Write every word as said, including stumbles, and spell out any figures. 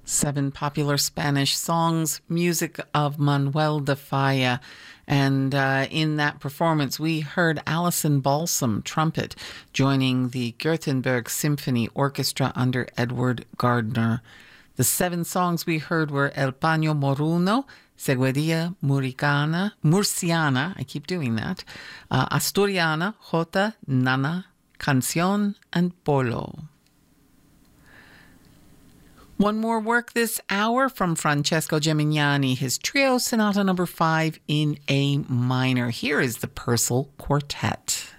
Seven popular Spanish songs, music of Manuel de Falla. And uh, in that performance, we heard Alison Balsam, trumpet, joining the Gothenburg Symphony Orchestra under Edward Gardner. The seven songs we heard were El Paño Moruno, Seguedia Muricana, Murciana, I keep doing that, uh, Asturiana, Jota, Nana, Canción, and Polo. One more work this hour from Francesco Gemignani, his trio sonata number five in A minor. Here is the Purcell Quartet.